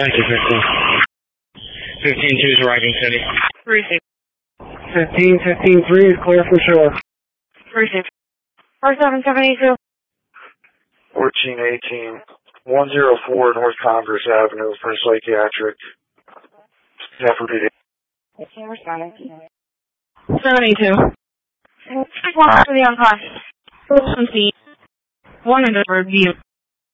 Thank you, 15. 15-2 is arriving city. Receive. 15-15-3 is clear from shore. Receive. 4772. 1418. 104 North Congress Avenue for psychiatric. Zephyr PD. 72. Walk to the unconscious. 1 feet. 1 under review.